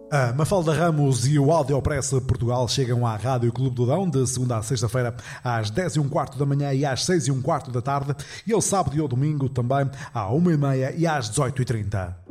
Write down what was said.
A Mafalda Ramos e o Audiopress Portugal chegam à Rádio Clube do Dão de segunda a sexta-feira às 10h15 da manhã e às 6h15 da tarde e ao sábado e ao domingo também à 1h30 e às 18h30.